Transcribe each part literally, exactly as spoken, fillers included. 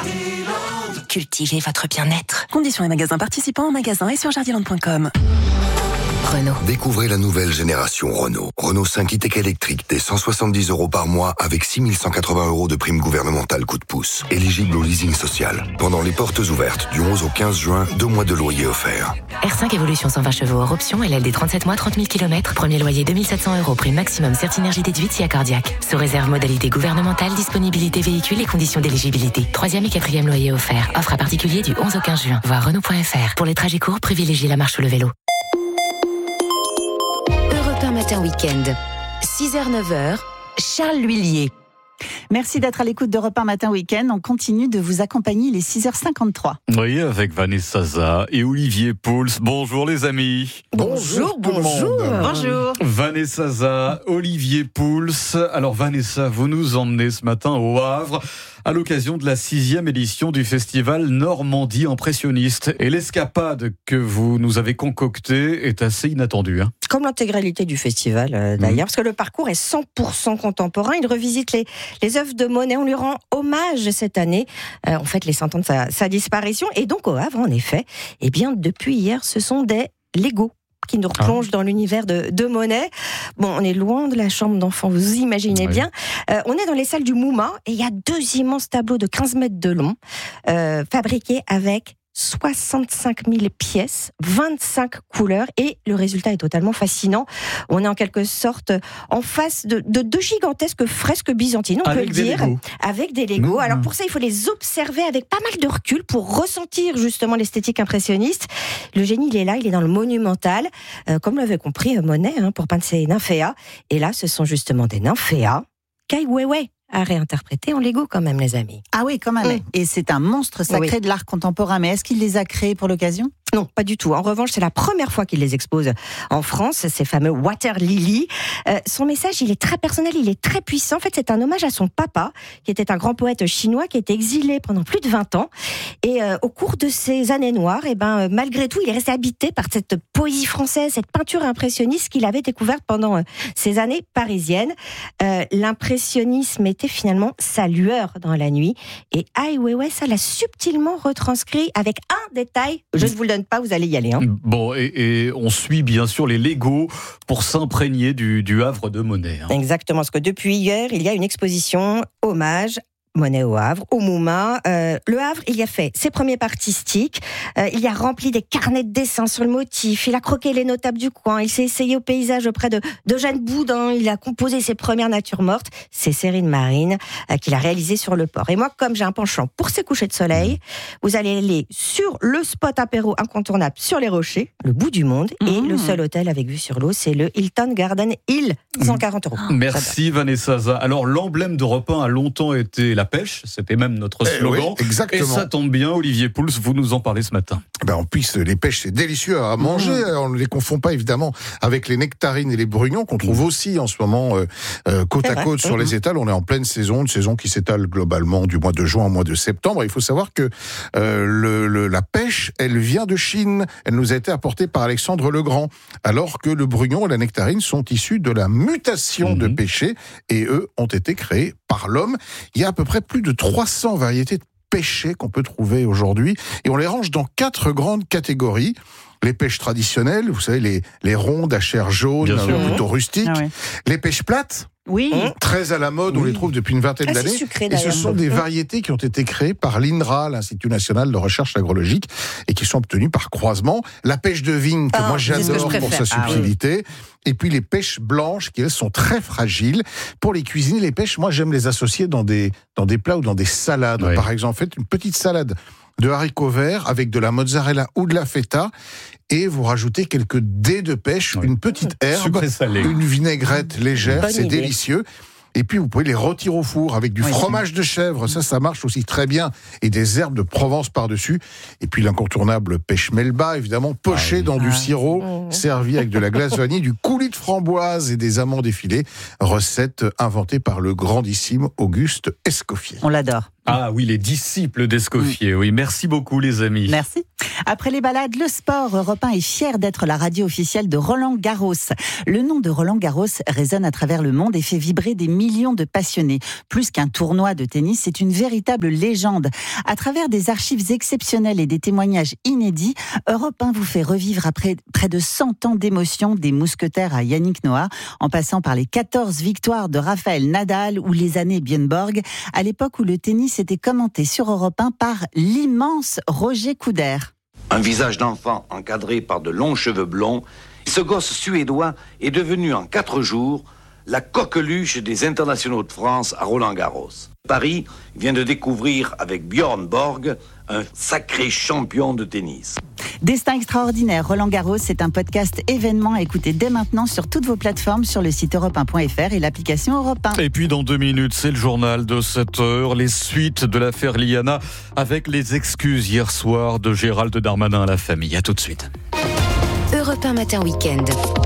Cultivez votre bien-être. Conditions et magasins participants en magasin et sur jardiland point com. Renault. Découvrez la nouvelle génération Renault. Renault cinq e-Tech électrique dès cent soixante-dix euros par mois avec six mille cent quatre-vingts euros de prime gouvernementale coup de pouce. Éligible au leasing social. Pendant les portes ouvertes du onze au quinze juin, deux mois de loyer offerts. R cinq Evolution cent vingt chevaux hors option, L L D trente-sept mois, trente mille kilomètres. Premier loyer deux mille sept cents euros, prime maximum Certinergie déduite si accordiaque. Sous réserve modalité gouvernementale, disponibilité véhicule et conditions d'éligibilité. Troisième et quatrième loyer offert. Offre à particulier du onze au quinze juin. Voir Renault point F R. Pour les trajets courts, privilégiez la marche ou le vélo. Matin Week-end, six heures neuf heures, Charles L'Huillier. Merci d'être à l'écoute d'Europe un Matin Week-end. On continue de vous accompagner les six heures cinquante-trois. Oui, avec Vanessa Zaza et Olivier Pouls. Bonjour les amis. Bonjour, bonjour. Bonjour. Vanessa Zaza, Olivier Pouls. Alors Vanessa, vous nous emmenez ce matin au Havre à l'occasion de la sixième édition du festival Normandie Impressionniste. Et l'escapade que vous nous avez concoctée est assez inattendue. Hein. Comme l'intégralité du festival euh, d'ailleurs, mmh. parce que le parcours est cent pour cent contemporain. Il revisite les, les œuvres de Monet. On lui rend hommage cette année. Euh, on fête les cent ans de sa, sa disparition. Et donc au Havre, en effet, eh bien, depuis hier, ce sont des Legos qui nous replonge ah. dans l'univers de, de Monet. Bon, on est loin de la chambre d'enfant, vous imaginez oui. bien. Euh, on est dans les salles du Mouma et il y a deux immenses tableaux de quinze mètres de long, euh, fabriqués avec soixante-cinq mille pièces, vingt-cinq couleurs, et le résultat est totalement fascinant. On est en quelque sorte en face de, de deux gigantesques fresques byzantines, on avec peut le dire, Legos. avec des Legos. Mmh. Alors pour ça, il faut les observer avec pas mal de recul pour ressentir justement l'esthétique impressionniste. Le génie, il est là, il est dans le monumental, euh, comme l'avait compris Monet, hein, pour peindre ses nymphéas. Et là, ce sont justement des nymphéas Ai Weiwei à réinterpréter en Lego quand même, les amis. Ah oui, quand même. Mmh. Et c'est un monstre sacré oui. de l'art contemporain. Mais est-ce qu'il les a créés pour l'occasion ? Non, pas du tout. En revanche, c'est la première fois qu'il les expose en France, ces fameux Water Lily. Euh, son message, il est très personnel, il est très puissant. En fait, c'est un hommage à son papa, qui était un grand poète chinois, qui a été exilé pendant plus de vingt ans. Et euh, au cours de ces années noires, eh ben, euh, malgré tout, il est resté habité par cette poésie française, cette peinture impressionniste qu'il avait découverte pendant euh, ces années parisiennes. Euh, l'impressionnisme était finalement sa lueur dans la nuit. Et Ai Weiwei, ça l'a subtilement retranscrit avec un détail. Je ne vous le donne pas, vous allez y aller. Hein. Bon, et, et on suit bien sûr les Legos pour s'imprégner du, du Havre de Monet. Hein. Exactement, parce que depuis hier, il y a une exposition hommage Monet au Havre, au Mouma. Euh, le Havre, il y a fait ses premiers pas artistiques, euh, il y a rempli des carnets de dessin sur le motif, il a croqué les notables du coin, il s'est essayé au paysage auprès de d'Eugène Boudin, il a composé ses premières natures mortes, ses séries de marines euh, qu'il a réalisées sur le port. Et moi, comme j'ai un penchant pour ces couchers de soleil, vous allez aller sur le spot apéro incontournable sur les rochers, le bout du monde, mmh. et le seul hôtel avec vue sur l'eau, c'est le Hilton Garden Hill, cent quarante euros. Merci Vanessa Zaza. Alors l'emblème d'Europe un a longtemps été la pêche, c'était même notre slogan. Eh oui, exactement. Et ça tombe bien, Olivier Pouls, vous nous en parlez ce matin. Ben en plus, les pêches, c'est délicieux à manger. Mmh. On ne les confond pas évidemment avec les nectarines et les brugnons qu'on trouve aussi en ce moment euh, euh, côte c'est à vrai. côte sur mmh. les étals. On est en pleine saison, une saison qui s'étale globalement du mois de juin au mois de septembre. Il faut savoir que euh, le, le, la pêche, elle vient de Chine. Elle nous a été apportée par Alexandre le Grand, alors que le brugnon et la nectarine sont issus de la mutation mmh. de pêcher et eux ont été créés par l'homme. Il y a à peu près plus de trois cents variétés de pêchés qu'on peut trouver aujourd'hui et on les range dans quatre grandes catégories. Les pêches traditionnelles, vous savez, les, les rondes à chair jaune, euh, plutôt rustiques. Ah ouais. Les pêches plates, oui. très à la mode, oui. on les trouve depuis une vingtaine ah, d'années. Sucré, et ce sont des variétés qui ont été créées par l'I N R A, l'Institut National de Recherche Agrologique, et qui sont obtenues par croisement. La pêche de vigne, que ah, moi j'adore que pour sa subtilité. Ah, oui. Et puis les pêches blanches, qui elles sont très fragiles. Pour les cuisiner, les pêches, moi j'aime les associer dans des, dans des plats ou dans des salades. Oui. Par exemple, faites une petite salade de haricots verts avec de la mozzarella ou de la feta et vous rajoutez quelques dés de pêche, oui. une petite herbe, une vinaigrette légère, Bonne c'est idée. délicieux. Et puis vous pouvez les rôtir au four avec du oui, fromage de chèvre, ça, ça marche aussi très bien, et des herbes de Provence par-dessus. Et puis l'incontournable pêche melba, évidemment, poché ah oui. dans ah. du sirop, mmh. servi avec de la glace vanille, du coulis de framboise et des amandes effilées. Recette inventée par le grandissime Auguste Escoffier. On l'adore. Ah oui, les disciples d'Escoffier. Oui, merci beaucoup les amis. Merci. Après les balades, le sport, Europe un est fier d'être la radio officielle de Roland Garros. Le nom de Roland Garros résonne à travers le monde et fait vibrer des millions de passionnés. Plus qu'un tournoi de tennis, c'est une véritable légende. À travers des archives exceptionnelles et des témoignages inédits, Europe un vous fait revivre après près de cent ans d'émotion, des mousquetaires à Yannick Noah, en passant par les quatorze victoires de Rafael Nadal ou les années Björn Borg, à l'époque où le tennis était commenté sur Europe un par l'immense Roger Couder. Un visage d'enfant encadré par de longs cheveux blonds, ce gosse suédois est devenu en quatre jours la coqueluche des internationaux de France à Roland-Garros. Paris vient de découvrir avec Björn Borg un sacré champion de tennis. Destin extraordinaire, Roland Garros, c'est un podcast événement à écouter dès maintenant sur toutes vos plateformes, sur le site europe un point f r et l'application Europe un. Et puis dans deux minutes, c'est le journal de sept heures, les suites de l'affaire Liana avec les excuses hier soir de Gérald Darmanin à la famille. À tout de suite. Europe un matin week-end.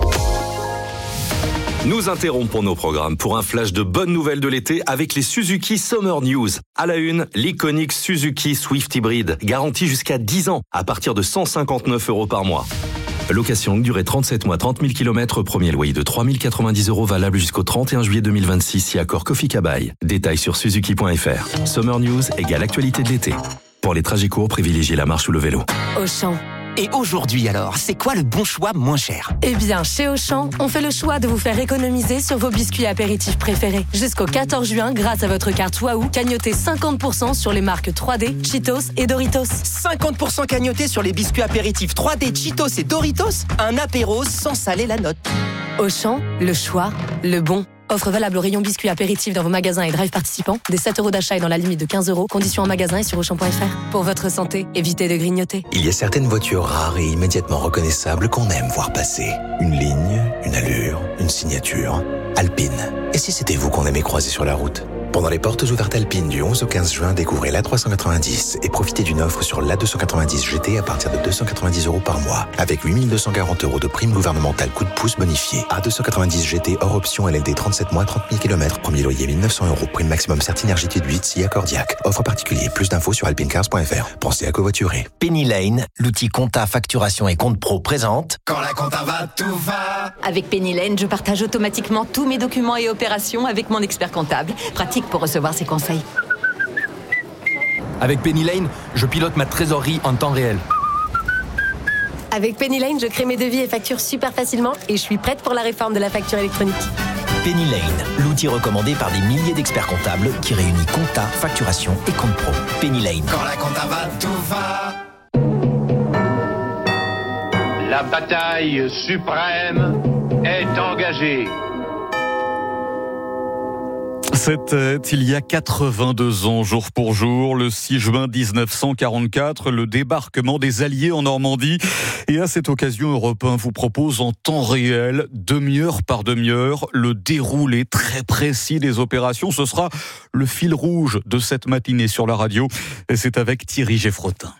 Nous interrompons nos programmes pour un flash de bonnes nouvelles de l'été avec les Suzuki Summer News. À la une, l'iconique Suzuki Swift Hybrid, garantie jusqu'à dix ans, à partir de cent cinquante-neuf euros par mois. Location longue durée trente-sept mois, trente mille kilomètres, premier loyer de trois mille quatre-vingt-dix euros valable jusqu'au trente et un juillet deux mille vingt-six, si accord Kofi Kabaï. Détails sur suzuki point f r. Summer News égale actualité de l'été. Pour les trajets courts, privilégiez la marche ou le vélo. Auchan. Et aujourd'hui alors, c'est quoi le bon choix moins cher ? Eh bien, chez Auchan, on fait le choix de vous faire économiser sur vos biscuits apéritifs préférés. Jusqu'au quatorze juin, grâce à votre carte Waouh, cagnotez cinquante pour cent sur les marques trois D, Cheetos et Doritos. cinquante pour cent cagnotés sur les biscuits apéritifs trois D, Cheetos et Doritos. Un apéro sans saler la note. Auchan, le choix, le bon. Offre valable au rayon biscuits apéritifs dans vos magasins et drive participants. Des sept euros d'achat et dans la limite de quinze euros. Conditions en magasin et sur auchan point f r. Pour votre santé, évitez de grignoter. Il y a certaines voitures rares et immédiatement reconnaissables qu'on aime voir passer. Une ligne, une allure, une signature. Alpine. Et si c'était vous qu'on aimait croiser sur la route ? Pendant les portes ouvertes Alpine du onze au quinze juin, découvrez l'A trois cent quatre-vingt-dix et profitez d'une offre sur l'A deux cent quatre-vingt-dix G T à partir de deux cent quatre-vingt-dix euros par mois, avec huit mille deux cent quarante euros de prime gouvernementale coup de pouce bonifié. A deux cent quatre-vingt-dix G T hors option L L D trente-sept mois, trente mille kilomètres, premier loyer mille neuf cents euros, prime maximum Certinergie de huit, si accordiaque. Offre particulier, plus d'infos sur alpinecars point f r. Pensez à covoiturer. Penny Lane, l'outil compta, facturation et compte pro présente. Quand la compta va, tout va. Avec Penny Lane, je partage automatiquement tous mes documents et opérations avec mon expert comptable. Pratique pour recevoir ses conseils. Avec Penny Lane, je pilote ma trésorerie en temps réel. Avec Penny Lane, je crée mes devis et factures super facilement et je suis prête pour la réforme de la facture électronique. Penny Lane, l'outil recommandé par des milliers d'experts comptables qui réunit compta, facturation et compte pro. Penny Lane. Quand la compta va, tout va. La bataille suprême est engagée. C'était il y a quatre-vingt-deux ans, jour pour jour, le six juin dix-neuf cent quarante-quatre, le débarquement des Alliés en Normandie. Et à cette occasion, Europe un vous propose en temps réel, demi-heure par demi-heure, le déroulé très précis des opérations. Ce sera le fil rouge de cette matinée sur la radio. Et c'est avec Thierry Geffrotin.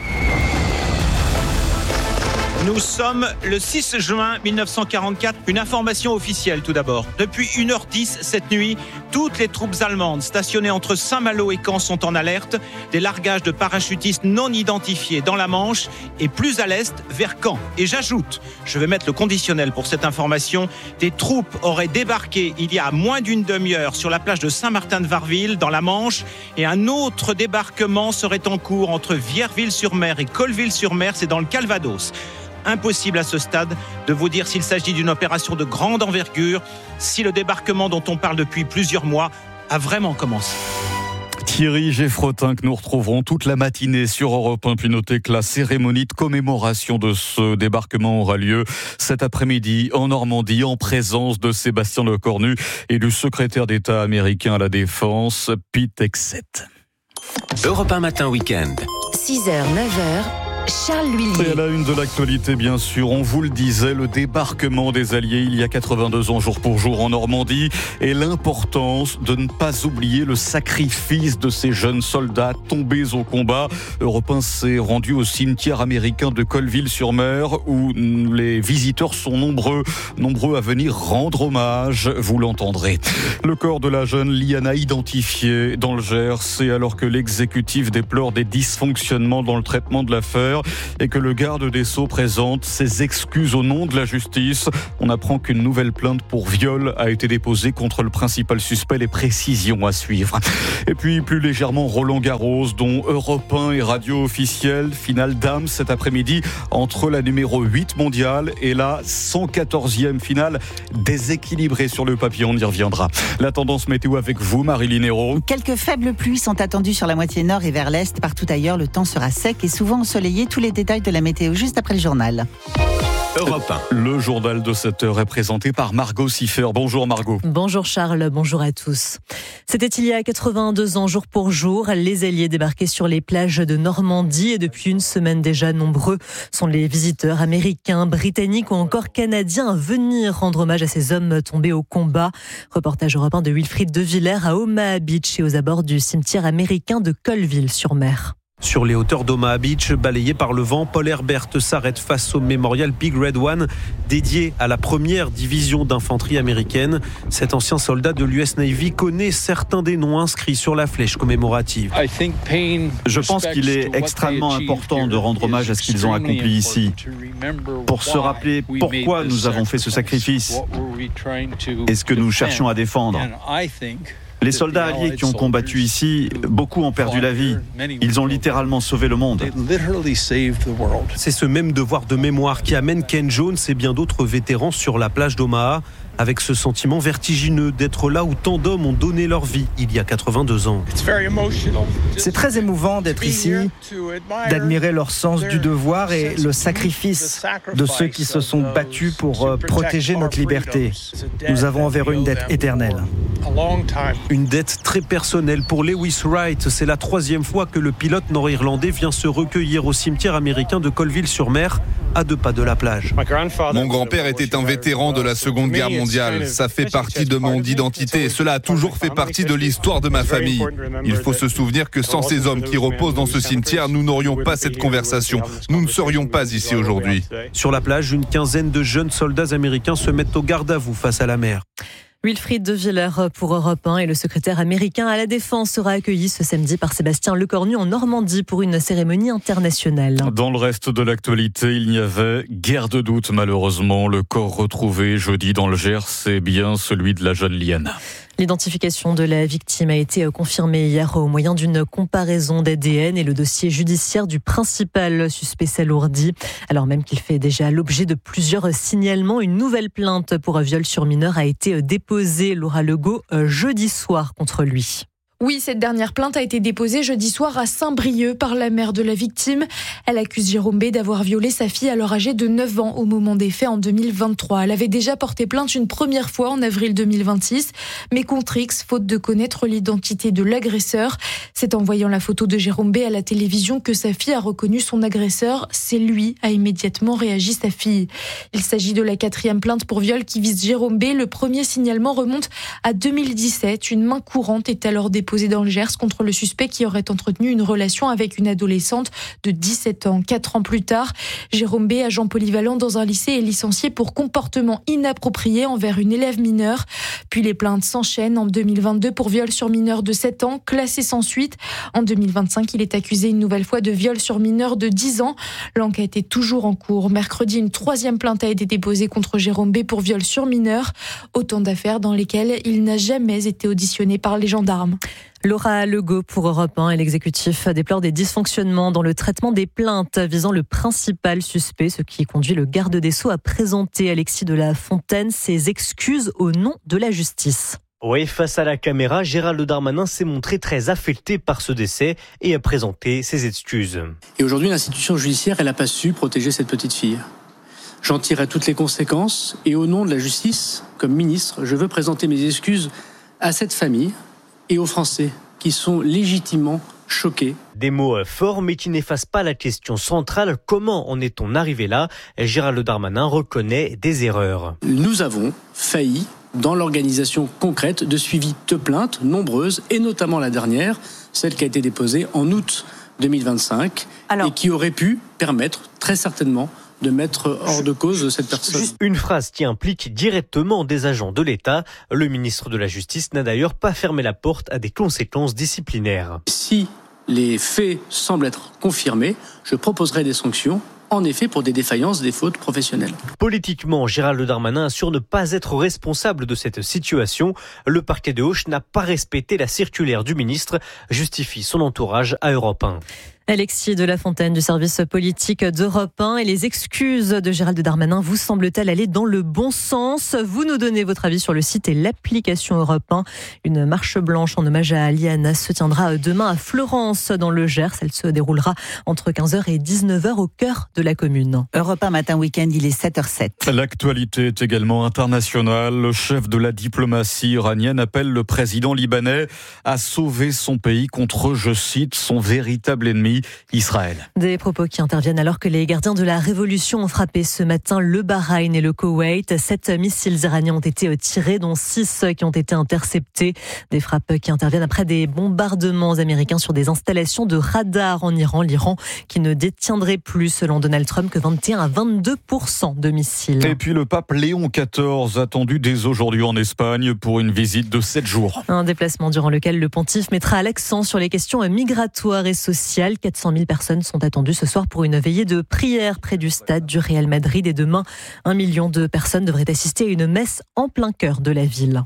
Nous sommes le six juin mille neuf cent quarante-quatre. Une information officielle tout d'abord. Depuis une heure dix cette nuit, toutes les troupes allemandes stationnées entre Saint-Malo et Caen sont en alerte. Des largages de parachutistes non identifiés dans la Manche et plus à l'est vers Caen. Et j'ajoute, je vais mettre le conditionnel pour cette information, des troupes auraient débarqué il y a moins d'une demi-heure sur la plage de Saint-Martin-de-Varreville dans la Manche et un autre débarquement serait en cours entre Vierville-sur-Mer et Colleville-sur-Mer, c'est dans le Calvados. Impossible à ce stade de vous dire s'il s'agit d'une opération de grande envergure, si le débarquement dont on parle depuis plusieurs mois a vraiment commencé. Thierry Geffrotin que nous retrouverons toute la matinée sur Europe un. Puis notez que la cérémonie de commémoration de ce débarquement aura lieu cet après-midi en Normandie en présence de Sébastien Lecornu et du secrétaire d'État américain à la Défense, Pete Hegseth. Europe un matin week-end. six heures, neuf heures. Charles Lhuillier. Et à la une de l'actualité, bien sûr, on vous le disait, le débarquement des Alliés il y a quatre-vingt-deux ans, jour pour jour, en Normandie, et l'importance de ne pas oublier le sacrifice de ces jeunes soldats tombés au combat. Europe un s'est rendu au cimetière américain de Colleville-sur-Mer, où les visiteurs sont nombreux, nombreux à venir rendre hommage, vous l'entendrez. Le corps de la jeune Liana identifié dans le Gers, et alors que l'exécutif déplore des dysfonctionnements dans le traitement de l'affaire, heures et que le garde des Sceaux présente ses excuses au nom de la justice. On apprend qu'une nouvelle plainte pour viol a été déposée contre le principal suspect. Les précisions à suivre. Et puis plus légèrement Roland Garros, dont Europe un et Radio Officielle. Finale dames cet après-midi entre la numéro huit mondiale et la cent quatorzième finale, déséquilibrée sur le papier. On y reviendra. La tendance météo avec vous, Marilyn Hérault. Quelques faibles pluies sont attendues sur la moitié nord et vers l'est. Partout ailleurs, le temps sera sec et souvent ensoleillé. Tous les détails de la météo juste après le journal. Europe un. Le journal de cette heure est présenté par Margot Siffer. Bonjour Margot. Bonjour Charles, bonjour à tous. C'était il y a quatre-vingt-deux ans, jour pour jour, les alliés débarquaient sur les plages de Normandie et depuis une semaine déjà, nombreux sont les visiteurs américains, britanniques ou encore canadiens à venir rendre hommage à ces hommes tombés au combat. Reportage européen de Wilfried De Villers à Omaha Beach et aux abords du cimetière américain de Colville-sur-Mer. Sur les hauteurs d'Omaha Beach, balayées par le vent, Paul Herbert s'arrête face au mémorial Big Red One, dédié à la première division d'infanterie américaine. Cet ancien soldat de l'U S Navy connaît certains des noms inscrits sur la flèche commémorative. Je pense qu'il est extrêmement important de rendre hommage à ce qu'ils ont accompli ici, pour se rappeler pourquoi nous avons fait ce sacrifice et ce que nous cherchons à défendre. Les soldats alliés qui ont combattu ici, beaucoup ont perdu la vie. Ils ont littéralement sauvé le monde. C'est ce même devoir de mémoire qui amène Ken Jones et bien d'autres vétérans sur la plage d'Omaha, avec ce sentiment vertigineux d'être là où tant d'hommes ont donné leur vie il y a quatre-vingt-deux ans. C'est très émouvant d'être ici, d'admirer leur sens du devoir et le sacrifice de ceux qui se sont battus pour protéger notre liberté. Nous avons envers eux une dette éternelle. Une dette très personnelle pour Lewis Wright. C'est la troisième fois que le pilote nord-irlandais vient se recueillir au cimetière américain de Colville-sur-Mer, à deux pas de la plage. Mon grand-père était un vétéran de la Seconde Guerre mondiale. Ça fait partie de mon identité et cela a toujours fait partie de l'histoire de ma famille. Il faut se souvenir que sans ces hommes qui reposent dans ce cimetière, nous n'aurions pas cette conversation. Nous ne serions pas ici aujourd'hui. Sur la plage, une quinzaine de jeunes soldats américains se mettent au garde-à-vous face à la mer. Wilfried De Villers pour Europe un et le secrétaire américain à la Défense sera accueilli ce samedi par Sébastien Lecornu en Normandie pour une cérémonie internationale. Dans le reste de l'actualité, il n'y avait guère de doute malheureusement. Le corps retrouvé jeudi dans le Gers, c'est bien celui de la jeune Liane. L'identification de la victime a été confirmée hier au moyen d'une comparaison d'A D N et le dossier judiciaire du principal suspect s'alourdit. Alors même qu'il fait déjà l'objet de plusieurs signalements, une nouvelle plainte pour viol sur mineur a été déposée, Laura Legault, jeudi soir contre lui. Oui, cette dernière plainte a été déposée jeudi soir à Saint-Brieuc par la mère de la victime. Elle accuse Jérôme B d'avoir violé sa fille alors âgée de neuf ans au moment des faits en deux mille vingt-trois. Elle avait déjà porté plainte une première fois en avril deux mille vingt-six, mais contre X, faute de connaître l'identité de l'agresseur. C'est en voyant la photo de Jérôme B à la télévision que sa fille a reconnu son agresseur. C'est lui, a immédiatement réagi sa fille. Il s'agit de la quatrième plainte pour viol qui vise Jérôme B. Le premier signalement remonte à deux mille dix-sept. Une main courante est alors déposée déposé dans le Gers contre le suspect qui aurait entretenu une relation avec une adolescente de dix-sept ans. Quatre ans plus tard, Jérôme B, agent polyvalent dans un lycée, est licencié pour comportement inapproprié envers une élève mineure. Puis les plaintes s'enchaînent en deux mille vingt-deux pour viol sur mineur de sept ans, classé sans suite. En deux mille vingt-cinq, il est accusé une nouvelle fois de viol sur mineur de dix ans. L'enquête est toujours en cours. Mercredi, une troisième plainte a été déposée contre Jérôme B pour viol sur mineur. Autant d'affaires dans lesquelles il n'a jamais été auditionné par les gendarmes. Laura Legault pour Europe un et l'exécutif déplore des dysfonctionnements dans le traitement des plaintes visant le principal suspect, ce qui conduit le garde des Sceaux à présenter Alexis de la Fontaine ses excuses au nom de la justice. Oui, face à la caméra, Gérald Darmanin s'est montré très affecté par ce décès et a présenté ses excuses. Et aujourd'hui, l'institution judiciaire, elle n'a pas su protéger cette petite fille. J'en tirerai toutes les conséquences et au nom de la justice, comme ministre, je veux présenter mes excuses à cette famille et aux Français qui sont légitimement choqués. Des mots forts mais qui n'effacent pas la question centrale. Comment en est-on arrivé là ? Gérald Darmanin reconnaît des erreurs. Nous avons failli dans l'organisation concrète de suivi de plaintes nombreuses et notamment la dernière, celle qui a été déposée en août deux mille vingt-cinq Alors, et qui aurait pu permettre très certainement de mettre hors de cause cette personne. Juste une phrase qui implique directement des agents de l'État. Le ministre de la Justice n'a d'ailleurs pas fermé la porte à des conséquences disciplinaires. Si les faits semblent être confirmés, je proposerai des sanctions, en effet, pour des défaillances, des fautes professionnelles. Politiquement, Gérald Darmanin assure ne pas être responsable de cette situation. Le parquet de Auch n'a pas respecté la circulaire du ministre, justifie son entourage à Europe un. Alexis de la Fontaine du service politique d'Europe un, et les excuses de Gérald Darmanin vous semblent-elles aller dans le bon sens? Vous nous donnez votre avis sur le site et l'application Europe un. Une marche blanche en hommage à Liana se tiendra demain à Florence dans le Gers. Elle se déroulera entre quinze heures et dix-neuf heures au cœur de la commune. Europe un matin week-end, il est sept heures zéro sept. L'actualité est également internationale. Le chef de la diplomatie iranienne appelle le président libanais à sauver son pays contre, je cite, son véritable ennemi, Israël. Des propos qui interviennent alors que les gardiens de la révolution ont frappé ce matin le Bahreïn et le Koweït. Sept missiles iraniens ont été tirés, dont six qui ont été interceptés. Des frappes qui interviennent après des bombardements américains sur des installations de radar en Iran. L'Iran qui ne détiendrait plus, selon Donald Trump, que vingt et un à vingt-deux pour cent de missiles. Et puis le pape Léon quatorze attendu dès aujourd'hui en Espagne pour une visite de sept jours. Un déplacement durant lequel le pontife mettra l'accent sur les questions migratoires et sociales. quatre cent mille personnes sont attendues ce soir pour une veillée de prière près du stade du Real Madrid. Et demain, un million de personnes devraient assister à une messe en plein cœur de la ville.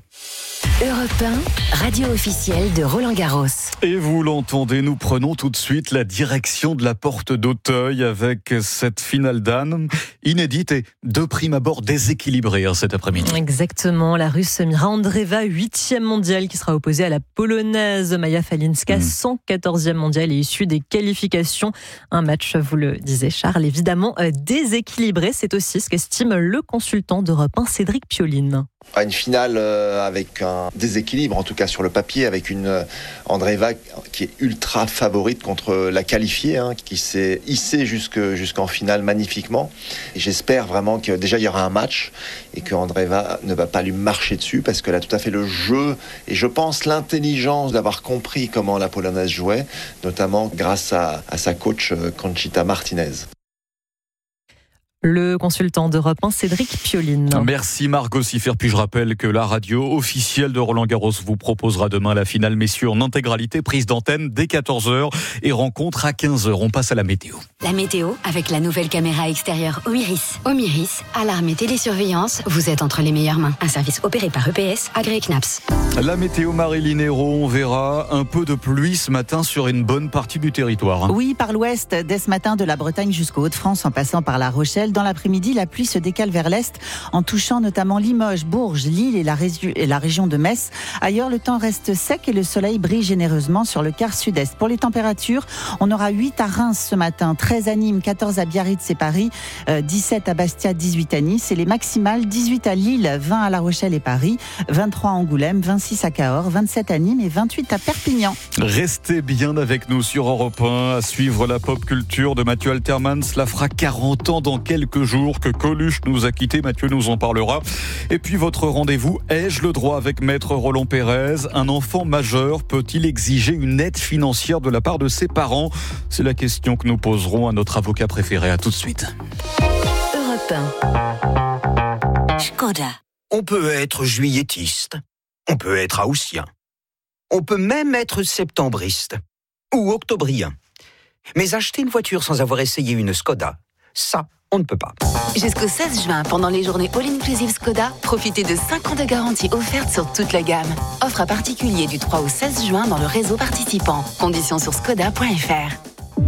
Europe un, radio officielle de Roland Garros. Et vous l'entendez, nous prenons tout de suite la direction de la porte d'Auteuil avec cette finale d'âne inédite et de prime abord déséquilibrée hein, cet après-midi. Exactement, la Russe Mira Andreeva, huitième mondiale, qui sera opposée à la Polonaise Maja Falinska, mmh. cent quatorzième mondiale et issue des qualifications. Un match, vous le disiez Charles, évidemment déséquilibré. C'est aussi ce qu'estime le consultant d'Europe un, Cédric Pioline. Une finale avec un déséquilibre, en tout cas sur le papier, avec une Andreeva qui est ultra favorite contre la qualifiée, hein, qui s'est hissée jusque, jusqu'en finale magnifiquement. Et j'espère vraiment que déjà il y aura un match et que Andreeva ne va pas lui marcher dessus parce qu'elle a tout à fait le jeu et je pense l'intelligence d'avoir compris comment la Polonaise jouait, notamment grâce à, à sa coach Conchita Martinez. Le consultant d'Europe un, Cédric Pioline. Merci Margot Siffer. Puis je rappelle que la radio officielle de Roland Garros vous proposera demain la finale messieurs en intégralité, prise d'antenne dès quatorze heures et rencontre à quinze heures. On passe à la météo. La météo avec la nouvelle caméra extérieure Omiris. Omiris, alarme et télésurveillance, vous êtes entre les meilleures mains. Un service opéré par E P S, agréé C N A P S. La météo Marilyn Hérault, on verra un peu de pluie ce matin sur une bonne partie du territoire. Oui, par l'ouest, dès ce matin de la Bretagne jusqu'aux Hauts-de-France en passant par La Rochelle. Dans l'après-midi, la pluie se décale vers l'est en touchant notamment Limoges, Bourges, Lille et la, région, et la région de Metz. Ailleurs, le temps reste sec et le soleil brille généreusement sur le quart sud-est. Pour les températures, on aura huit à Reims ce matin, treize à Nîmes, quatorze à Biarritz et Paris, euh, dix-sept à Bastia, dix-huit à Nice et les maximales, dix-huit à Lille, vingt à La Rochelle et Paris, vingt-trois à Angoulême, vingt-six à Cahors, vingt-sept à Nîmes et vingt-huit à Perpignan. Restez bien avec nous sur Europe un à suivre la pop culture de Mathieu Alterman. Cela fera quarante ans dans quelques jours que Coluche nous a quittés. Mathieu nous en parlera. Et puis votre rendez-vous, ai-je le droit avec maître Roland Pérez? Un enfant majeur peut-il exiger une aide financière de la part de ses parents? C'est la question que nous poserons à notre avocat préféré. À tout de suite. Europe un. Škoda. On peut être juillettiste. On peut être haussien. On peut même être septembriste. Ou octobrien. Mais acheter une voiture sans avoir essayé une Škoda, ça, on ne peut pas. Jusqu'au seize juin, pendant les journées All-Inclusive Škoda, profitez de cinq ans de garantie offerte sur toute la gamme. Offre à particulier du trois au seize juin dans le réseau participant. Conditions sur škoda point f r.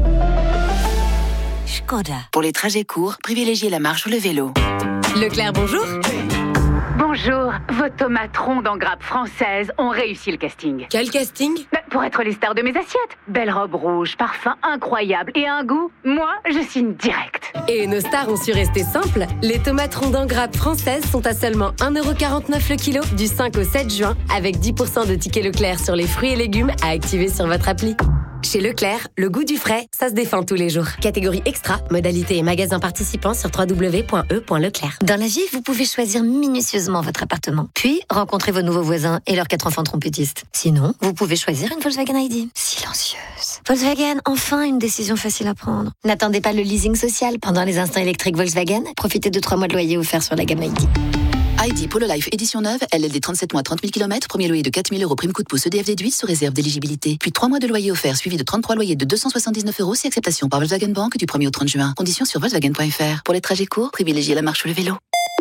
Škoda. Pour les trajets courts, privilégiez la marche ou le vélo. Leclerc, bonjour. Bonjour, vos tomates rondes en grappe française ont réussi le casting. Quel casting ? bah, Pour être les stars de mes assiettes. Belle robe rouge, parfum incroyable et un goût, moi, je signe direct. Et nos stars ont su rester simples. Les tomates rondes en grappe françaises sont à seulement un euro quarante-neuf le kilo du cinq au sept juin, avec dix pour cent de tickets Leclerc sur les fruits et légumes à activer sur votre appli. Chez Leclerc, le goût du frais, ça se défend tous les jours. Catégorie extra, modalité et magasin participant sur w w w point e point leclerc. Dans la vie, vous pouvez choisir minutieusement votre appartement. Puis, rencontrer vos nouveaux voisins et leurs quatre enfants trompettistes. Sinon, vous pouvez choisir une Volkswagen I D. Silencieuse. Volkswagen, enfin une décision facile à prendre. N'attendez pas le leasing social pendant les instants électriques Volkswagen. Profitez de trois mois de loyer offerts sur la gamme I D. Heidi Polo Life édition neuve, L L D trente-sept mois, trente mille kilomètres, premier loyer de quatre mille euros, prime coup de pouce E D F déduit sous réserve d'éligibilité. Puis trois mois de loyer offert suivi de trente-trois loyers de deux cent soixante-dix-neuf euros si acceptation par Volkswagen Bank du premier au trente juin. Conditions sur Volkswagen point F R. Pour les trajets courts, privilégiez la marche ou le vélo.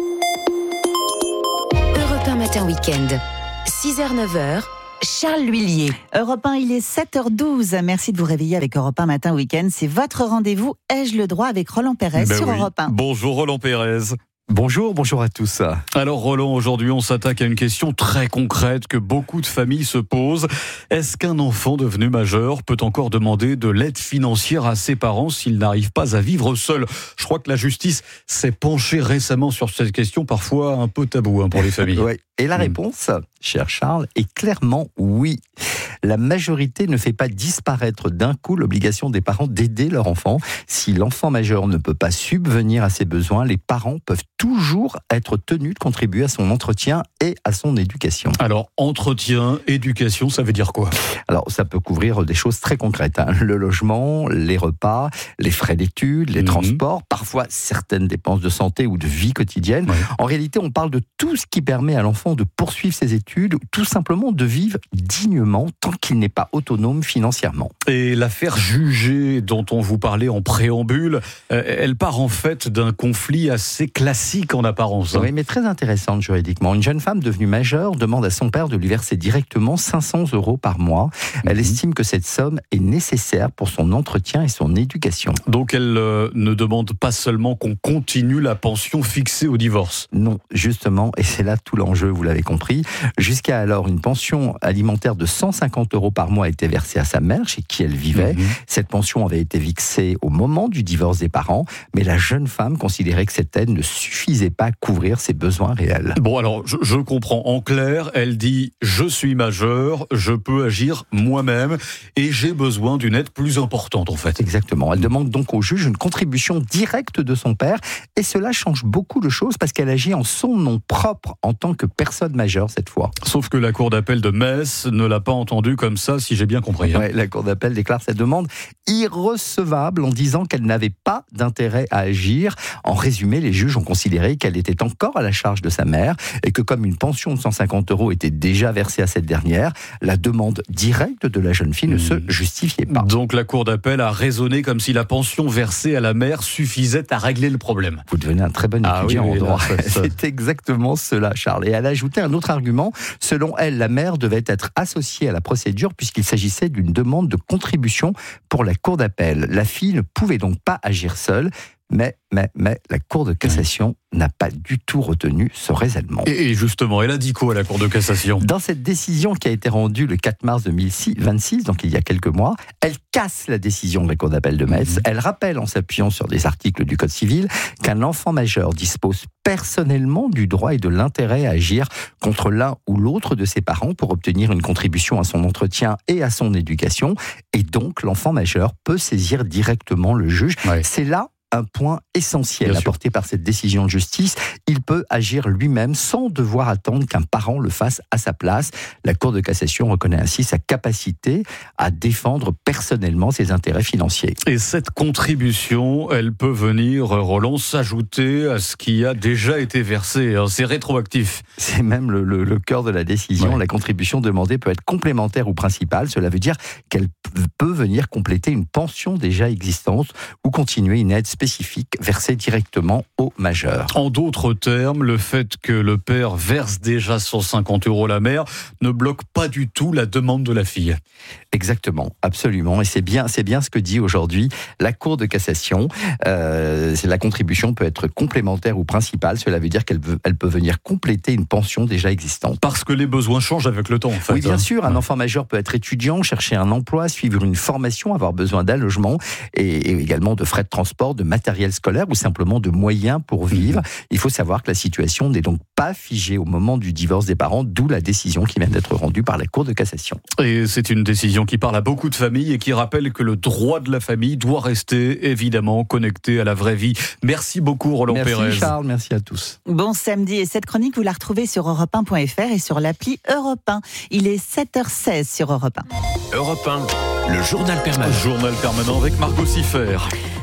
Europe un matin week-end. six heures neuf heures. Charles L'Huillier. Europe un, il est sept heures douze. Merci de vous réveiller avec Europe un Matin Week-end. C'est votre rendez-vous. Ai-je le droit avec Roland Pérez ben sur oui. Europe un. Bonjour Roland Pérez. Bonjour, bonjour à tous. Alors Roland, aujourd'hui on s'attaque à une question très concrète que beaucoup de familles se posent. Est-ce qu'un enfant devenu majeur peut encore demander de l'aide financière à ses parents s'il n'arrive pas à vivre seul ? Je crois que la justice s'est penchée récemment sur cette question, parfois un peu tabou hein, pour les familles. Ouais. Et la réponse, mmh. cher Charles, est clairement oui. La majorité ne fait pas disparaître d'un coup l'obligation des parents d'aider leur enfant. Si l'enfant majeur ne peut pas subvenir à ses besoins, les parents peuvent toujours être tenus de contribuer à son entretien et à son éducation. Alors, entretien, éducation, ça veut dire quoi ? Alors, ça peut couvrir des choses très concrètes. Hein. Le logement, les repas, les frais d'études, les mmh. transports, parfois certaines dépenses de santé ou de vie quotidienne. Ouais. En réalité, on parle de tout ce qui permet à l'enfant de poursuivre ses études, ou tout simplement de vivre dignement tant qu'il n'est pas autonome financièrement. Et l'affaire jugée dont on vous parlait en préambule, euh, elle part en fait d'un conflit assez classique en apparence. Oui, mais très intéressante juridiquement. Une jeune femme devenue majeure demande à son père de lui verser directement cinq cents euros par mois. Elle mmh. estime que cette somme est nécessaire pour son entretien et son éducation. Donc elle euh, ne demande pas seulement qu'on continue la pension fixée au divorce. Non, justement, et c'est là tout l'enjeu, vous l'avez compris. Jusqu'à alors, une pension alimentaire de cent cinquante euros par mois était versée à sa mère, chez qui elle vivait. Mmh. Cette pension avait été fixée au moment du divorce des parents, mais la jeune femme considérait que cette aide ne suffisait pas à couvrir ses besoins réels. Bon, alors, je, je comprends. En clair, elle dit « Je suis majeure, je peux agir moi-même et j'ai besoin d'une aide plus importante, en fait. » Exactement. Elle demande donc au juge une contribution directe de son père, et cela change beaucoup de choses parce qu'elle agit en son nom propre en tant que personne majeure cette fois. Sauf que la cour d'appel de Metz ne l'a pas entendu comme ça, si j'ai bien compris. Hein. Ouais, la cour d'appel déclare cette demande irrecevable en disant qu'elle n'avait pas d'intérêt à agir. En résumé, les juges ont considéré qu'elle était encore à la charge de sa mère et que comme une pension de cent cinquante euros était déjà versée à cette dernière, la demande directe de la jeune fille ne mmh. se justifiait pas. Donc la cour d'appel a raisonné comme si la pension versée à la mère suffisait à régler le problème. Vous devenez un très bon ah étudiant oui, en droit. Là, ça... C'est exactement cela, Charles. Et elle a ajouté un autre argument. Selon elle, la mère devait être associée à la procédure puisqu'il s'agissait d'une demande de contribution pour la cour d'appel. La fille ne pouvait donc pas agir seule. Mais, mais, mais, la Cour de cassation n'a pas du tout retenu ce raisonnement. Et justement, elle a dit quoi, la Cour de cassation ? Dans cette décision qui a été rendue le quatre mars deux mille vingt-six, donc il y a quelques mois, elle casse la décision de la Cour d'appel de Metz. Mmh. Elle rappelle, en s'appuyant sur des articles du Code civil, qu'un enfant majeur dispose personnellement du droit et de l'intérêt à agir contre l'un ou l'autre de ses parents pour obtenir une contribution à son entretien et à son éducation. Et donc, l'enfant majeur peut saisir directement le juge. Ouais. C'est là un point essentiel Bien apporté sûr. Par cette décision de justice. Il peut agir lui-même sans devoir attendre qu'un parent le fasse à sa place. La Cour de cassation reconnaît ainsi sa capacité à défendre personnellement ses intérêts financiers. Et cette contribution, elle peut venir, Roland, s'ajouter à ce qui a déjà été versé. C'est rétroactif. C'est même le, le, le cœur de la décision. Ouais. La contribution demandée peut être complémentaire ou principale. Cela veut dire qu'elle peut venir compléter une pension déjà existante ou continuer une aide spécifique versée directement au majeur. En d'autres termes, le fait que le père verse déjà cent cinquante euros à la mère ne bloque pas du tout la demande de la fille. Exactement, absolument. Et c'est bien, c'est bien ce que dit aujourd'hui la Cour de cassation. Euh, la contribution peut être complémentaire ou principale. Cela veut dire qu'elle veut, elle peut venir compléter une pension déjà existante. Parce que les besoins changent avec le temps, en fait. Oui, bien sûr. Un enfant majeur peut être étudiant, chercher un emploi, suivre une formation, avoir besoin d'un logement et, et également de frais de transport, de matériel scolaire ou simplement de moyens pour vivre. Mmh. Il faut savoir que la situation n'est donc pas figée au moment du divorce des parents, d'où la décision qui vient d'être rendue par la Cour de cassation. Et c'est une décision qui parle à beaucoup de familles et qui rappelle que le droit de la famille doit rester évidemment connecté à la vraie vie. Merci beaucoup Roland merci Pérez. Merci Charles, merci à tous. Bon samedi, et cette chronique vous la retrouvez sur europe un point f r et sur l'appli Europe un. Il est sept heures seize sur Europe un. Europe un, le journal permanent. Journal permanent avec Margot Siffer.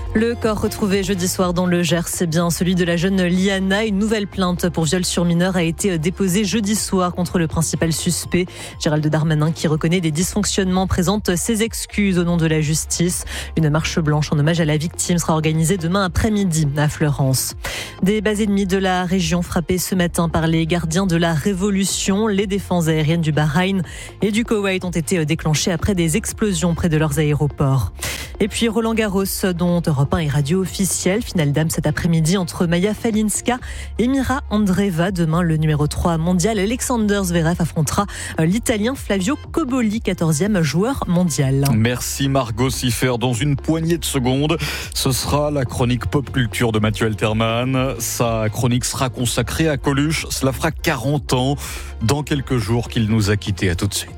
Le corps retrouvé jeudi soir dans le Gers, c'est bien celui de la jeune Liana. Une nouvelle plainte pour viol sur mineur a été déposée jeudi soir contre le principal suspect. Gérald Darmanin, qui reconnaît des dysfonctionnements, présente ses excuses au nom de la justice. Une marche blanche en hommage à la victime sera organisée demain après-midi à Fleurance. Des bases ennemies de la région frappées ce matin par les gardiens de la Révolution. Les défenses aériennes du Bahreïn et du Koweït ont été déclenchées après des explosions près de leurs aéroports. Et puis Roland Garros, dont Europe un est radio officielle. Finale dame cet après-midi entre Maya Falinska et Mira Andreeva. Demain, le numéro trois mondial Alexander Zverev affrontera l'Italien Flavio Cobolli, quatorzième joueur mondial. Merci Margot Siffer. Dans une poignée de secondes, ce sera la chronique pop culture de Mathieu Alterman. Sa chronique sera consacrée à Coluche. Cela fera quarante ans dans quelques jours qu'il nous a quittés. À tout de suite.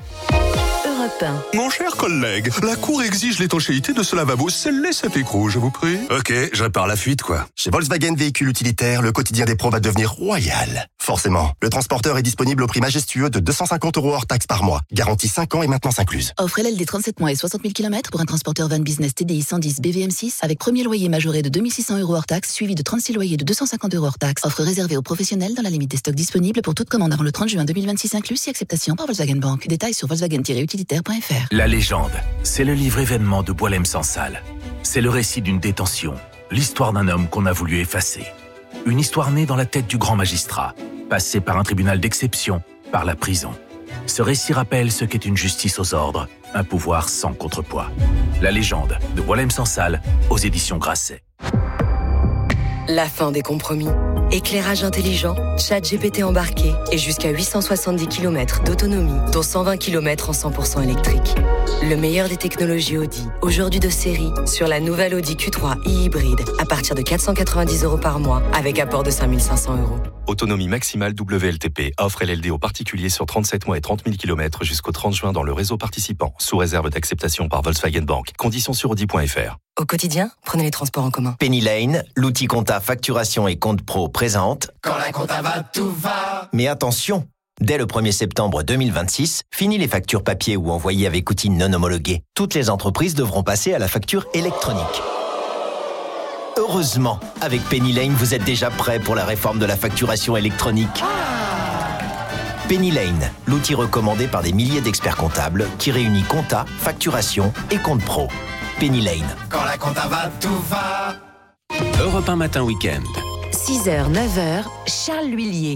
Mon cher collègue, la Cour exige l'étanchéité de ce lavabo scellé cet écrou, je vous prie. Ok, je répare la fuite, quoi. Chez Volkswagen Véhicules Utilitaires, le quotidien des pros va devenir royal. Forcément, le transporteur est disponible au prix majestueux de deux cent cinquante euros hors taxe par mois. Garantie cinq ans et maintenance incluse. Offre L L D trente-sept mois et soixante mille kilomètres pour un transporteur van business T D I cent dix B V M six avec premier loyer majoré de deux mille six cents euros hors taxe, suivi de trente-six loyers de deux cent cinquante euros hors taxe. Offre réservée aux professionnels dans la limite des stocks disponibles pour toute commande avant le trente juin deux mille vingt-six inclus, si acceptation par Volkswagen Bank. Détails sur volkswagen tiret utilitaire point f r. La légende, c'est le livre événement de Boualem Sansal. C'est le récit d'une détention, l'histoire d'un homme qu'on a voulu effacer. Une histoire née dans la tête du grand magistrat, passée par un tribunal d'exception, par la prison. Ce récit rappelle ce qu'est une justice aux ordres, un pouvoir sans contrepoids. La légende de Boualem Sansal aux éditions Grasset. La fin des compromis. Éclairage intelligent, ChatGPT embarqué et jusqu'à huit cent soixante-dix kilomètres d'autonomie, dont cent vingt kilomètres en cent pour cent électrique. Le meilleur des technologies Audi, aujourd'hui de série, sur la nouvelle Audi Q trois e-hybride, à partir de quatre cent quatre-vingt-dix euros par mois, avec apport de cinq mille cinq cents euros. Autonomie maximale W L T P. Offre L L D aux particuliers sur trente-sept mois et trente mille kilomètres jusqu'au trente juin dans le réseau participant, sous réserve d'acceptation par Volkswagen Bank. Conditions sur audi point f r. Au quotidien, prenez les transports en commun. Penny Lane, l'outil compta facturation et compte pro présente. Quand la compta va, tout va. Mais attention, dès le premier septembre deux mille vingt-six, fini les factures papier ou envoyées avec outils non homologués. Toutes les entreprises devront passer à la facture électronique. Heureusement, avec Penny Lane, vous êtes déjà prêt pour la réforme de la facturation électronique. Penny Lane, l'outil recommandé par des milliers d'experts comptables qui réunit compta, facturation et compte pro. Penny Lane. Quand la compta va, tout va. Europe un matin week-end. six heures, neuf heures, Charles L'Huillier.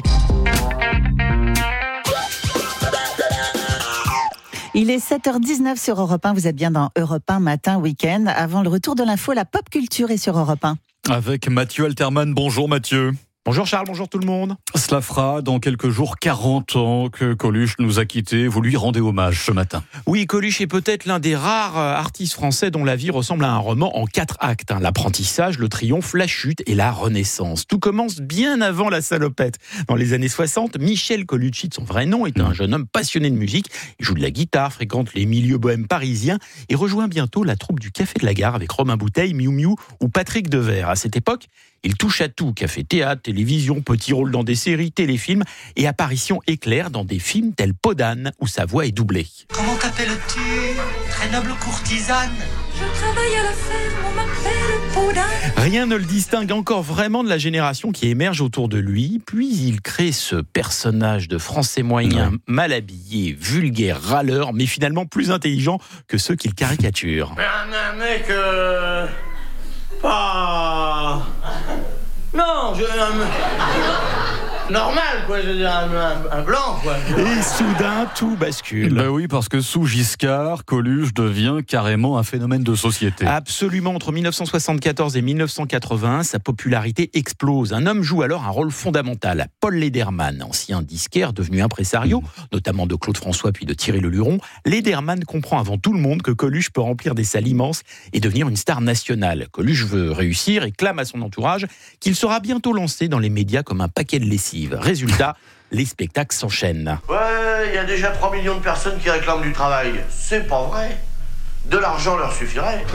Il est sept heures dix-neuf sur Europe un, vous êtes bien dans Europe un matin week-end. Avant le retour de l'info, la pop culture est sur Europe un. Avec Mathieu Alterman. Bonjour Mathieu. Bonjour Charles, bonjour tout le monde. Cela fera dans quelques jours quarante ans que Coluche nous a quittés. Vous lui rendez hommage ce matin. Oui, Coluche est peut-être l'un des rares artistes français dont la vie ressemble à un roman en quatre actes. L'apprentissage, le triomphe, la chute et la renaissance. Tout commence bien avant la salopette. Dans les années soixante, Michel Colucci, de son vrai nom, est un jeune homme passionné de musique. Il joue de la guitare, fréquente les milieux bohèmes parisiens et rejoint bientôt la troupe du Café de la Gare avec Romain Bouteille, Miu Miu ou Patrick Devers. À cette époque, il touche à tout, café, théâtre, télévision, petits rôles dans des séries, téléfilms et apparitions éclairs dans des films tels Peau d'âne où sa voix est doublée. Comment t'appelles-tu, très noble courtisane? Je travaille à la ferme, on m'appelle Peau d'âne. Rien ne le distingue encore vraiment de la génération qui émerge autour de lui, puis il crée ce personnage de français moyen, ouais. mal habillé, vulgaire, râleur, mais finalement plus intelligent que ceux qu'il caricature. Un mec... Euh... Pas... Non, je... Normal, quoi, je veux dire, un, un blanc, quoi. Et soudain, tout bascule. Ben oui, parce que sous Giscard, Coluche devient carrément un phénomène de société. Absolument. Entre dix-neuf cent soixante-quatorze et dix-neuf cent quatre-vingts, sa popularité explose. Un homme joue alors un rôle fondamental. Paul Lederman, ancien disquaire devenu impresario, mmh. notamment de Claude François puis de Thierry Leluron, Lederman comprend avant tout le monde que Coluche peut remplir des salles immenses et devenir une star nationale. Coluche veut réussir et clame à son entourage qu'il sera bientôt lancé dans les médias comme un paquet de lessive. Résultat, les spectacles s'enchaînent. Ouais, il y a déjà trois millions de personnes qui réclament du travail. C'est pas vrai. De l'argent leur suffirait.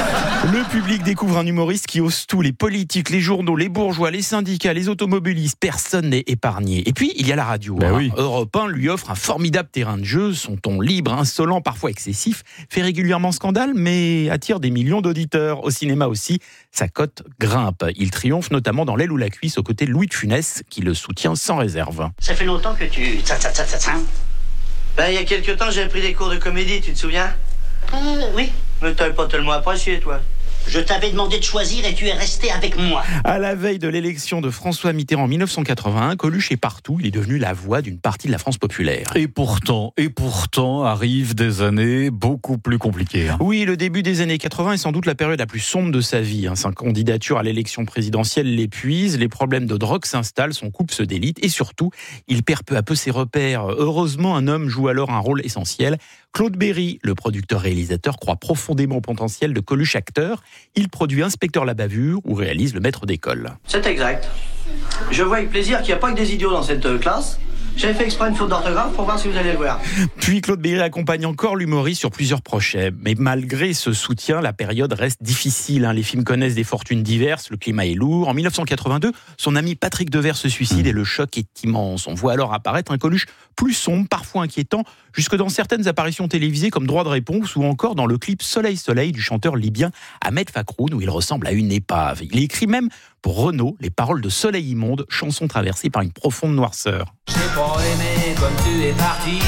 Le public découvre un humoriste qui ose tout. Les politiques, les journaux, les bourgeois, les syndicats, les automobilistes, personne n'est épargné. Et puis, il y a la radio. Ben hein. oui. Europe un lui offre un formidable terrain de jeu. Son ton libre, insolent, parfois excessif, fait régulièrement scandale, mais attire des millions d'auditeurs. Au cinéma aussi, sa cote grimpe. Il triomphe notamment dans L'aile ou la cuisse aux côtés de Louis de Funès, qui le soutient sans réserve. Ça fait longtemps que tu... Ça, ça, ça, ça, ça. Ben, il y a quelques temps, j'avais pris des cours de comédie, tu te souviens? Euh, oui. Mais t'avais pas tellement apprécié, toi. Je t'avais demandé de choisir et tu es resté avec moi. À la veille de l'élection de François Mitterrand en dix-neuf cent quatre-vingt-un, Coluche est partout. Il est devenu la voix d'une partie de la France populaire. Et pourtant, et pourtant, arrivent des années beaucoup plus compliquées. Hein. Oui, le début des années quatre-vingts est sans doute la période la plus sombre de sa vie. Sa candidature à l'élection présidentielle l'épuise, les problèmes de drogue s'installent, son couple se délite et surtout, il perd peu à peu ses repères. Heureusement, un homme joue alors un rôle essentiel. Claude Berry, le producteur-réalisateur, croit profondément au potentiel de Coluche acteur. Il produit Inspecteur la bavure ou réalise Le maître d'école. C'est exact. Je vois avec plaisir qu'il n'y a pas que des idiots dans cette classe. J'avais fait exprès une faute d'orthographe pour voir si vous allez le voir. Puis Claude Berry accompagne encore l'humoriste sur plusieurs projets. Mais malgré ce soutien, la période reste difficile. Les films connaissent des fortunes diverses, le climat est lourd. En dix-neuf cent quatre-vingt-deux, son ami Patrick Devers se suicide et le choc est immense. On voit alors apparaître un Coluche plus sombre, parfois inquiétant, jusque dans certaines apparitions télévisées comme Droit de réponse ou encore dans le clip Soleil Soleil du chanteur libyen Ahmed Fakroun où il ressemble à une épave. Il écrit même pour Renaud les paroles de Soleil immonde, chanson traversée par une profonde noirceur. J'ai pas aimé comme tu es parti,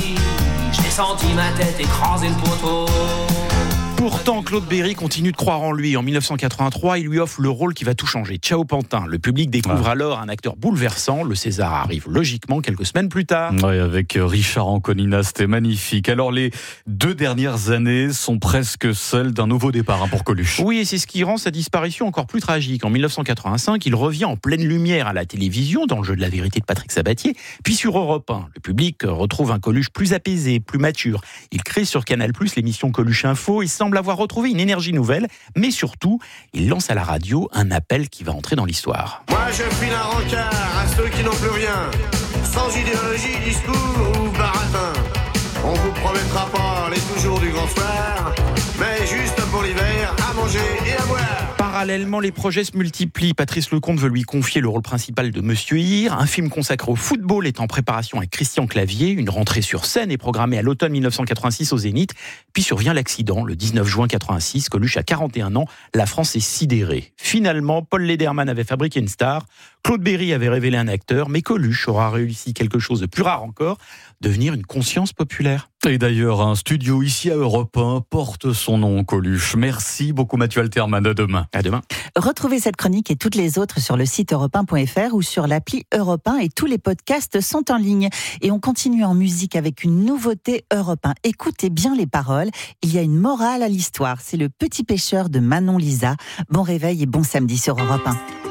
j'ai senti ma tête écraser le poteau. Pourtant, Claude Berry continue de croire en lui. En dix-neuf cent quatre-vingt-trois, il lui offre le rôle qui va tout changer. Ciao Pantin. Le public découvre ah. alors un acteur bouleversant. Le César arrive logiquement quelques semaines plus tard. Oui, avec Richard Anconina, c'était magnifique. Alors, les deux dernières années sont presque celles d'un nouveau départ hein, pour Coluche. Oui, et c'est ce qui rend sa disparition encore plus tragique. En dix-neuf cent quatre-vingt-cinq, il revient en pleine lumière à la télévision, dans le jeu de la vérité de Patrick Sabatier, puis sur Europe un. Le public retrouve un Coluche plus apaisé, plus mature. Il crée sur Canal plus, l'émission Coluche Info. Il semble avoir retrouvé une énergie nouvelle, mais surtout, il lance à la radio un appel qui va entrer dans l'histoire. Moi, je file un rencard à ceux qui n'ont plus rien, sans idéologie, discours ou baratin. On vous promettra pas les toujours du grand soir, mais juste pour l'hiver, à manger et à boire. Parallèlement, les projets se multiplient. Patrice Lecomte veut lui confier le rôle principal de Monsieur Hir. Un film consacré au football est en préparation avec Christian Clavier. Une rentrée sur scène est programmée à l'automne dix-neuf cent quatre-vingt-six au Zénith. Puis survient l'accident. Le dix-neuf juin quatre-vingt-six, Coluche a quarante et un ans. La France est sidérée. Finalement, Paul Lederman avait fabriqué une star. Claude Berry avait révélé un acteur. Mais Coluche aura réussi quelque chose de plus rare encore, devenir une conscience populaire. Et d'ailleurs, un studio ici à Europe un porte son nom, Coluche. Merci beaucoup Mathieu Alterman. À demain. À demain. Retrouvez cette chronique et toutes les autres sur le site europe un point f r ou sur l'appli Europe un et tous les podcasts sont en ligne. Et on continue en musique avec une nouveauté Europe un. Écoutez bien les paroles. Il y a une morale à l'histoire. C'est Le Petit Pêcheur de Manon Lisa. Bon réveil et bon samedi sur Europe un.